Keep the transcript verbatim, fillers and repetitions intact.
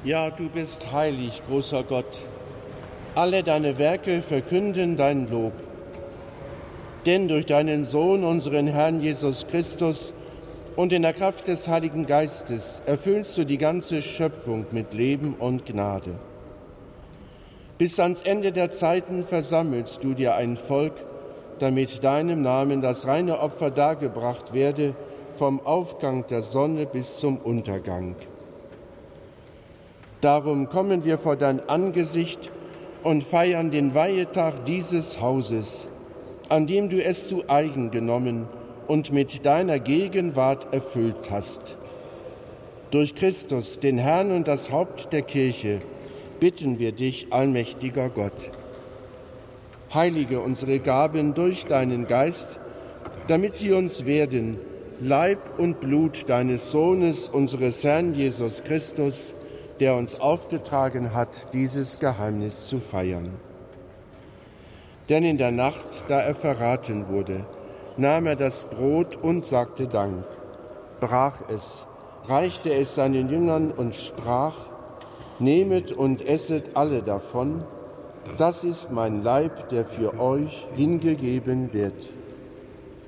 Ja, du bist heilig, großer Gott. Alle deine Werke verkünden dein Lob. Denn durch deinen Sohn, unseren Herrn Jesus Christus, und in der Kraft des Heiligen Geistes erfüllst du die ganze Schöpfung mit Leben und Gnade. Bis ans Ende der Zeiten versammelst du dir ein Volk, damit deinem Namen das reine Opfer dargebracht werde, vom Aufgang der Sonne bis zum Untergang. Darum kommen wir vor dein Angesicht und feiern den Weihetag dieses Hauses, an dem du es zu eigen genommen und mit deiner Gegenwart erfüllt hast. Durch Christus, den Herrn und das Haupt der Kirche, bitten wir dich, allmächtiger Gott. Heilige unsere Gaben durch deinen Geist, damit sie uns werden, Leib und Blut deines Sohnes, unseres Herrn Jesus Christus, der uns aufgetragen hat, dieses Geheimnis zu feiern. Denn in der Nacht, da er verraten wurde, nahm er das Brot und sagte Dank, brach es, reichte es seinen Jüngern und sprach: Nehmet und esset alle davon, das ist mein Leib, der für euch hingegeben wird.